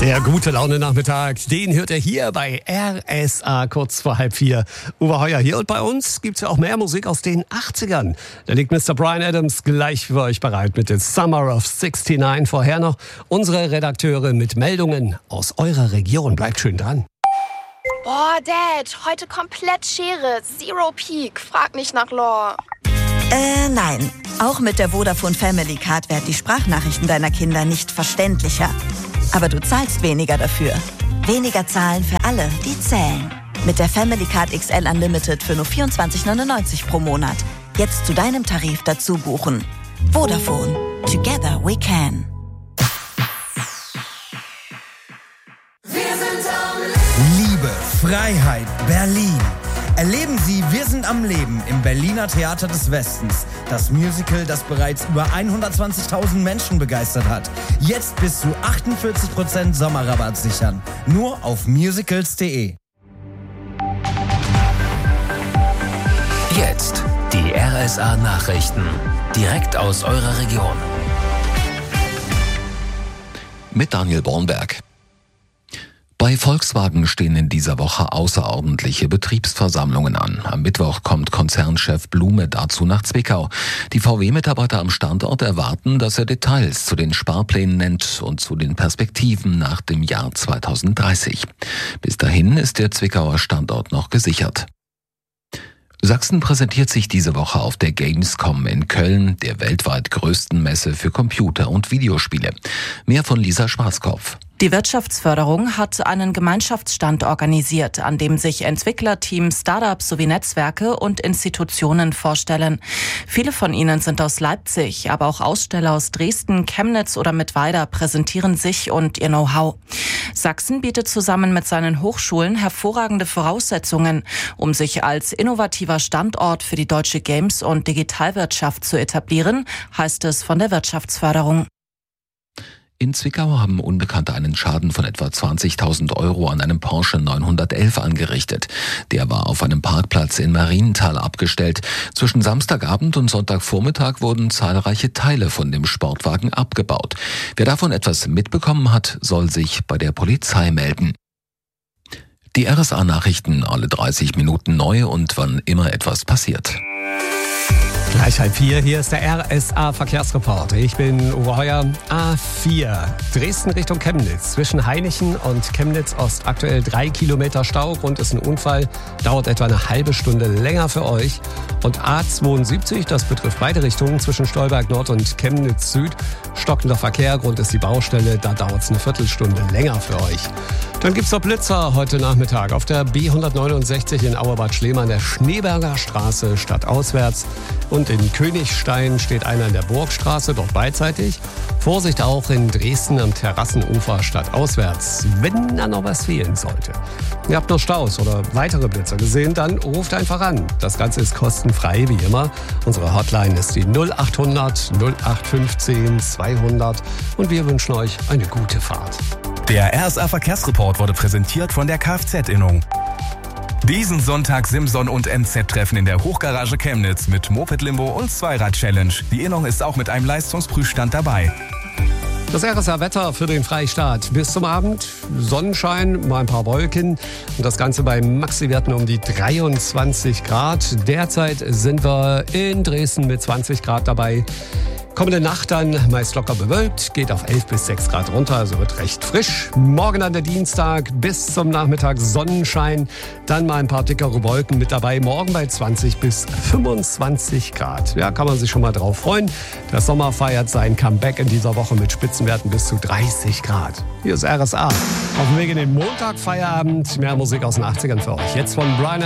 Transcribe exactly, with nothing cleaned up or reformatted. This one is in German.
Der gute Laune-Nachmittag, den hört ihr hier bei R S A kurz vor halb vier. Uwe Heuer hier und bei uns gibt's ja auch mehr Musik aus den achtzigern. Da liegt Mister Bryan Adams gleich für euch bereit mit dem Summer of sixty-nine. Vorher noch unsere Redakteure mit Meldungen aus eurer Region. Bleibt schön dran. Boah, Dad, heute komplett Schere, Zero Peak, frag nicht nach Lore. Äh, nein. Auch mit der Vodafone Family Card werden die Sprachnachrichten deiner Kinder nicht verständlicher. Aber du zahlst weniger dafür. Weniger zahlen für alle, die zählen. Mit der Family Card X L Unlimited für nur vierundzwanzig neunundneunzig pro Monat. Jetzt zu deinem Tarif dazu buchen. Vodafone. Together we can. Liebe, Freiheit, Berlin. Erleben Sie Wir sind am Leben im Berliner Theater des Westens. Das Musical, das bereits über hundertzwanzigtausend Menschen begeistert hat. Jetzt bis zu achtundvierzig Prozent Sommerrabatt sichern. Nur auf musicals punkt de. Jetzt die R S A Nachrichten. Direkt aus eurer Region. Mit Daniel Bornberg. Bei Volkswagen stehen in dieser Woche außerordentliche Betriebsversammlungen an. Am Mittwoch kommt Konzernchef Blume dazu nach Zwickau. Die V W-Mitarbeiter am Standort erwarten, dass er Details zu den Sparplänen nennt und zu den Perspektiven nach dem Jahr zweitausenddreißig. Bis dahin ist der Zwickauer Standort noch gesichert. Sachsen präsentiert sich diese Woche auf der Gamescom in Köln, der weltweit größten Messe für Computer- und Videospiele. Mehr von Lisa Schwarzkopf. Die Wirtschaftsförderung hat einen Gemeinschaftsstand organisiert, an dem sich Entwicklerteams, Startups sowie Netzwerke und Institutionen vorstellen. Viele von ihnen sind aus Leipzig, aber auch Aussteller aus Dresden, Chemnitz oder Mittweida präsentieren sich und ihr Know-how. Sachsen bietet zusammen mit seinen Hochschulen hervorragende Voraussetzungen, um sich als innovativer Standort für die deutsche Games- und Digitalwirtschaft zu etablieren, heißt es von der Wirtschaftsförderung. In Zwickau haben Unbekannte einen Schaden von etwa zwanzigtausend Euro an einem Porsche neunhundertelf angerichtet. Der war auf einem Parkplatz in Marienthal abgestellt. Zwischen Samstagabend und Sonntagvormittag wurden zahlreiche Teile von dem Sportwagen abgebaut. Wer davon etwas mitbekommen hat, soll sich bei der Polizei melden. Die R S A-Nachrichten alle dreißig Minuten neu und wann immer etwas passiert. Gleich halb vier, hier ist der R S A-Verkehrsreport. Ich bin Uwe Heuer. A vier, Dresden Richtung Chemnitz. Zwischen Hainichen und Chemnitz-Ost aktuell drei Kilometer Stau. Grund ist ein Unfall, dauert etwa eine halbe Stunde länger für euch. Und A zweiundsiebzig, das betrifft beide Richtungen, zwischen Stolberg Nord und Chemnitz Süd. Stockender Verkehr, Grund ist die Baustelle, da dauert es eine Viertelstunde länger für euch. Dann gibt's noch Blitzer heute Nachmittag auf der B hundertneunundsechzig in Auerbad Schlema, der Schneeberger Straße stadtauswärts. Und in Königstein steht einer in der Burgstraße, dort beidseitig. Vorsicht auch in Dresden am Terrassenufer stadtauswärts, wenn da noch was fehlen sollte. Ihr habt noch Staus oder weitere Blitzer gesehen, dann ruft einfach an. Das Ganze ist kostenfrei, wie immer. Unsere Hotline ist die null achthundert null acht fünfzehn zweihundert und wir wünschen euch eine gute Fahrt. Der R S A-Verkehrsreport wurde präsentiert von der Kfz-Innung. Diesen Sonntag Simson und N Z-Treffen in der Hochgarage Chemnitz mit Moped-Limbo und Zweirad-Challenge. Die Innung ist auch mit einem Leistungsprüfstand dabei. Das R S A-Wetter für den Freistaat. Bis zum Abend Sonnenschein, mal ein paar Wolken und das Ganze bei Maxi-Werten um die dreiundzwanzig Grad. Derzeit sind wir in Dresden mit zwanzig Grad dabei. Kommende Nacht dann meist locker bewölkt, geht auf elf bis sechs Grad runter, also wird recht frisch. Morgen dann der Dienstag bis zum Nachmittag Sonnenschein, dann mal ein paar dickere Wolken mit dabei. Morgen bei zwanzig bis fünfundzwanzig Grad. Ja, kann man sich schon mal drauf freuen. Der Sommer feiert sein Comeback in dieser Woche mit Spitzenwerten bis zu dreißig Grad. Hier ist R S A. Auf dem Weg in den Montag, Feierabend, mehr Musik aus den achtzigern für euch. Jetzt von Bryan